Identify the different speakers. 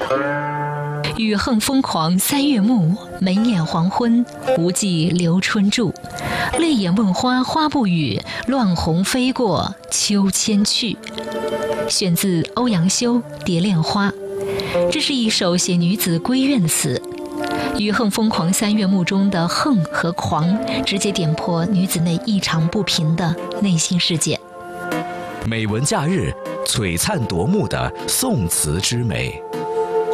Speaker 1: 雨横风狂三月暮，眉眼黄昏，无计留春住。泪眼问花花不语，乱红飞过秋千去。选自欧阳修《蝶恋花》，这是一首写女子闺怨词。雨横风狂三月暮中的横和狂，直接点破女子内异常不平的内心世界。
Speaker 2: 美文假日璀璨夺目的宋词之美。